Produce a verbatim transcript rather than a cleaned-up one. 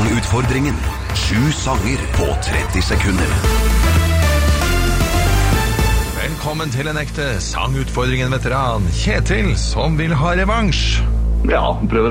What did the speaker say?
Sangutfordringen. Sju sanger på tretti sekunder. Velkommen til en ekte Sangutfordringen-veteran, Kjetil, som vil ha revansj. Ja, prøver